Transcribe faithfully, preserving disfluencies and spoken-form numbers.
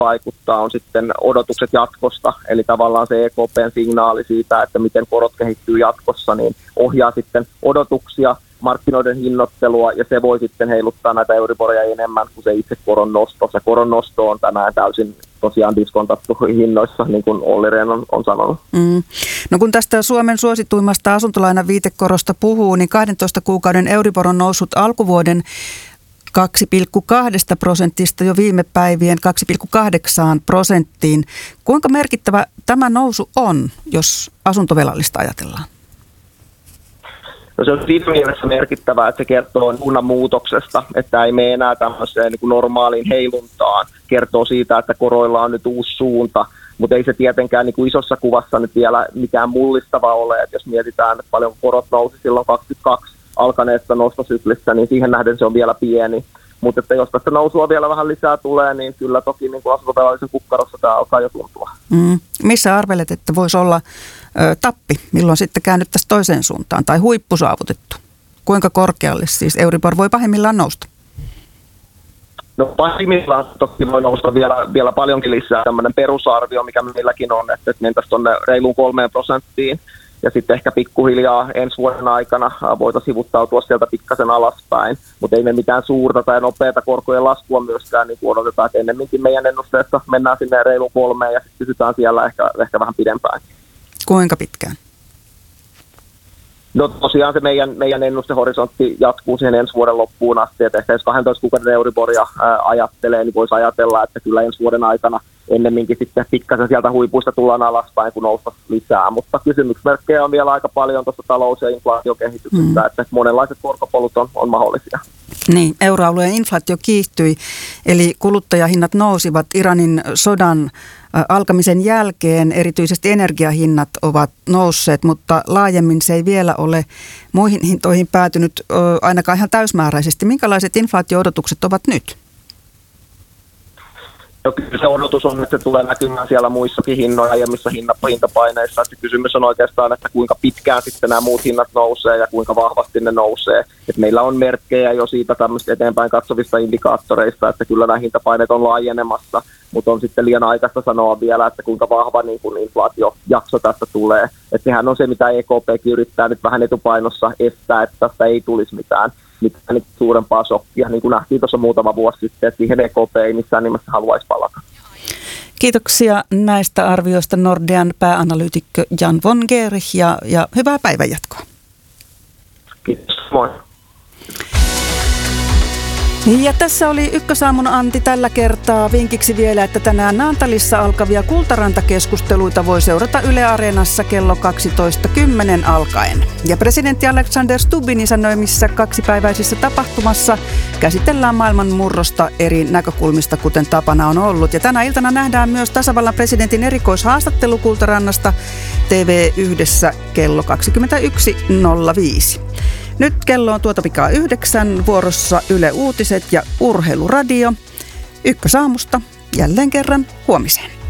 vaikuttaa, on sitten odotukset jatkosta, eli tavallaan se E K P:n signaali siitä, että miten korot kehittyy jatkossa, niin ohjaa sitten odotuksia, markkinoiden hinnoittelua, ja se voi sitten heiluttaa näitä Euriboria enemmän kuin se itse koron nosto. Se koron nosto on tänään täysin tosiaan diskontattu hinnoissa, niin kuin Olli Rehn on, on sanonut. Mm. No kun tästä Suomen suosituimmasta asuntolainan viitekorosta puhuu, niin kahdentoista kuukauden Euribor on noussut alkuvuoden kaksi pilkku kaksi prosentista jo viime päivien kaksi pilkku kahdeksan prosenttiin. Kuinka merkittävä tämä nousu on, jos asuntovelallista ajatellaan? No se on siinä mielessä merkittävää, että se kertoo suunnan muutoksesta, että ei mene enää tämmöiseen niin kuin normaaliin heiluntaan. Kertoo siitä, että koroilla on nyt uusi suunta, mutta ei se tietenkään niin kuin isossa kuvassa nyt vielä mikään mullistava ole. Että jos mietitään, että paljon korot nousi silloin kaksikymmentäkaksi alkaneessa nostosyklissä, niin siihen nähden se on vielä pieni. Mutta että jos tästä nousua vielä vähän lisää tulee, niin kyllä toki niin kuin asuntovelallisen kukkarossa tämä alkaa jo tuntua. Mm. Missä arvelet, että voisi olla ö, tappi, milloin sitten käännyttäisiin toiseen suuntaan tai huippu saavutettu? Kuinka korkealle siis Euribor voi pahimmillaan nousta? No pahimmillaan toki voi nousta vielä, vielä paljonkin lisää. Tämmöinen perusarvio, mikä meilläkin on, että mentäisiin tuonne reiluun kolmeen prosenttiin. Ja sitten ehkä pikkuhiljaa ensi vuoden aikana voitaisiin sivuttautua sieltä pikkasen alaspäin. Mutta ei me mitään suurta tai nopeata korkojen laskua myöskään niin odotetaan, että ennemminkin meidän ennusteessa mennään sinne reiluun kolmeen ja sitten pysytään siellä ehkä, ehkä vähän pidempään. Kuinka pitkään? No tosiaan se meidän, meidän ennustehorisontti jatkuu siihen ensi vuoden loppuun asti, että ehkä jos kahdentoista kuukauden Euriboria ää, ajattelee, niin voisi ajatella, että kyllä ensi vuoden aikana ennemminkin sitten pikkasen sieltä huipuista tullaan alaspäin, kun nousta lisää. Mutta kysymysmerkkejä on vielä aika paljon tuossa talous- ja inflaatiokehityksestä, mm. että monenlaiset korkopolut on, on mahdollisia. Niin, euroalueen inflaatio kiihtyi, eli kuluttajahinnat nousivat Iranin sodan alkamisen jälkeen. Erityisesti energiahinnat ovat nousseet, mutta laajemmin se ei vielä ole muihin hintoihin päätynyt ainakaan ihan täysmääräisesti. Minkälaiset inflaatio-odotukset ovat nyt? No kyllä se odotus on, että se tulee näkymään siellä muissakin hinnoissa ja missä hintapaineissa. Että kysymys on oikeastaan, että kuinka pitkään sitten nämä muut hinnat nousee ja kuinka vahvasti ne nousee. Et meillä on merkkejä jo siitä tämmöistä eteenpäin katsovista indikaattoreista, että kyllä nämä hintapaineet on laajenemassa, mutta on sitten liian aikaista sanoa vielä, että kuinka vahva niin kuin inflaatiojakso tästä tulee. Että sehän on se, mitä E K P:kin yrittää nyt vähän etupainossa estää, että tästä ei tulisi mitään. mitään suurempaa shokkia, niin kuin nähtiin tuossa muutama vuosi sitten, että siihen E K P ei missään nimessä haluaisi palata. Kiitoksia näistä arvioista Nordean pääanalyytikkö Jan von Gerich ja, ja hyvää päivänjatkoa. Kiitos, moi. Ja tässä oli Ykkösaamun Antti tällä kertaa. Vinkiksi vielä, että tänään Naantalissa alkavia Kultaranta-keskusteluita voi seurata Yle Areenassa kello kaksitoista kymmenen alkaen. Ja presidentti Alexander Stubbin isännöimissä kaksipäiväisissä tapahtumassa käsitellään maailman murrosta eri näkökulmista, kuten tapana on ollut. Ja tänä iltana nähdään myös tasavallan presidentin erikoishaastattelu Kultarannasta T V yhdessä kello kaksikymmentäyksi nolla viisi. Nyt kello on tuota pikaa yhdeksän, vuorossa Yle Uutiset ja Urheiluradio. Ykkösaamusta jälleen kerran huomiseen.